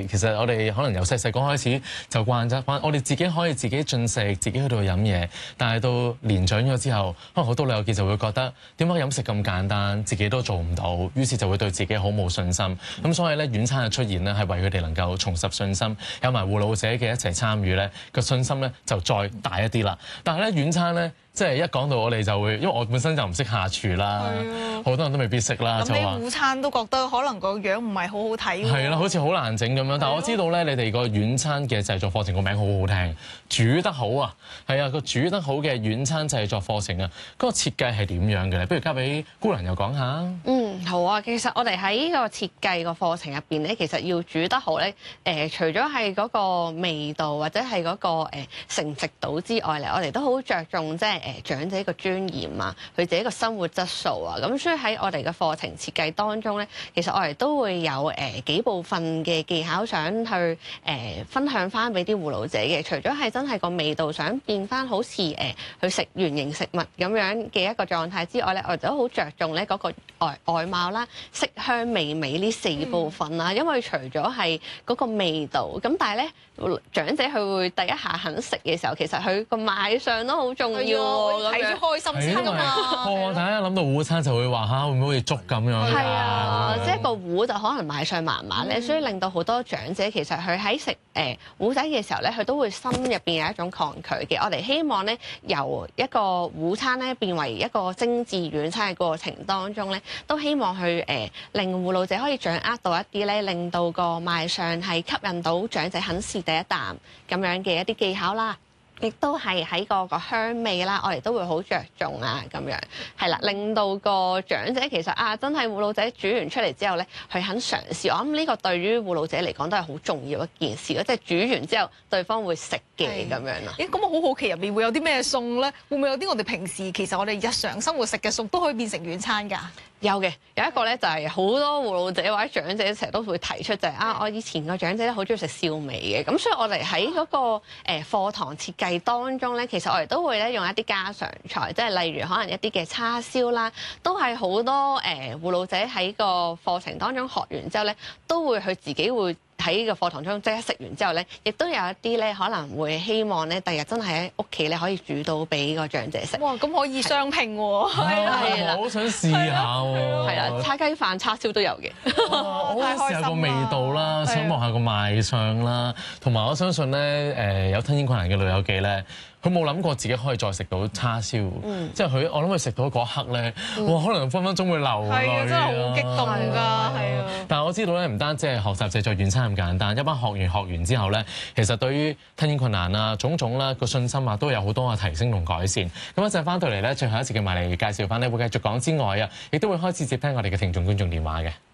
其實我哋可能由細個開始就慣咗，我哋自己可以自己進食，自己去到飲嘢。但係到年長咗之後，可能好多老友記就會覺得點解飲食咁簡單，自己都做唔到，於是就會對自己好冇信心。咁所以咧，院餐嘅出現咧，係為佢哋能夠重拾信心，有埋護老者嘅一齊參與咧，個信心咧就再大一啲啦。但係咧，院餐咧。即係一講到我哋就會，因為我本身就唔識下廚啦，好多人都未必識啦。 咁你午餐都覺得可能個樣唔係好好睇喎。 係啦，好似好難整咁樣。但係我知道咧，你哋個院餐嘅製作課程個名好好聽，煮得好啊！係啊，個煮得好嘅院餐製作課程啊，嗰個設計係點樣嘅咧？不如交俾姑娘又講下。 好啊。其實我哋喺呢個設計個課程入邊咧，其實要煮得好咧，除咗係嗰個味道或者係嗰個承食到之外咧，我哋都好着重即係長者個尊嚴啊，佢自己個生活質素啊，咁所以喺我哋嘅課程設計當中咧，其實我哋都會有幾部分嘅技巧想去分享翻俾啲護老者嘅。除咗係真係個味道想變翻好似去食圓形食物咁樣嘅一個狀態之外咧，我哋都好着重咧嗰個外貌啦、色香味美呢4部分啦。因為除咗係嗰個味道，咁但係咧長者佢會第一下肯食嘅時候，其實佢個賣相都好重要。 睇咗開心先㗎嘛！ 大家諗到午餐就會話嚇，會唔會好似粥咁樣？ 係啊，即係個糊就可能賣相麻麻咧，所以令到好多長者其實佢喺食糊仔嘅時候咧，佢都會心入邊有一種抗拒嘅。我哋希望咧由一個午餐咧變為一個精緻軟餐嘅過程當中咧，都希望去令護老者可以掌握到一啲咧，令到個賣相係吸引到長者肯試第一啖咁樣嘅一啲技巧啦。亦都係喺個香味啦，我哋都會好着重啊，咁樣係啦，令到個長者其實真係護老者煮完出嚟之後咧，佢肯嘗試。我諗呢個對於護老者嚟講都係好重要一件事咯，即係煮完之後對方會食嘅咁樣啦。 咁我好好奇入面會有啲咩餸咧？會唔會有啲我哋平時其實我哋日常生活食嘅餸都可以變成軟餐㗎？ 有嘅，有一個咧就係好多護老者或者長者成日都會提出就係我以前個長者咧好中意食燒味嘅，咁所以我哋喺嗰個課堂設計當中咧，其實我哋都會咧用一啲家常菜，即係例如可能一啲嘅叉燒啦，都係好多護老者喺個課程當中學完之後咧，都會佢自己會喺個課堂中即刻食完之後咧，亦都有一啲咧可能會希望咧第日真係喺屋企咧可以煮到俾個長者食。 哇！咁可以雙拼喎。係啦， 我好想試下喎。 係啦，叉雞飯、叉燒都有嘅。 我想試下個味道啦，想望下個賣相啦，同埋我相信咧有吞嚥困難嘅老友記咧。佢冇諗過自己可以再食到叉燒，即係我諗佢食到嗰一刻咧，哇！可能分分鐘會流淚啊！ 係啊，真係好激動㗎，係啊！ 但係我知道咧，唔單止係學習製作軟餐咁簡單，一班學完之後咧，其實對於吞嚥困難啊、種種啦個信心啊，都有好多嘅提升同改善。咁一陣翻到嚟咧，最後一節嘅埋嚟介紹翻咧，會繼續講之外啊，亦都會開始接聽我哋嘅聽眾觀眾電話嘅。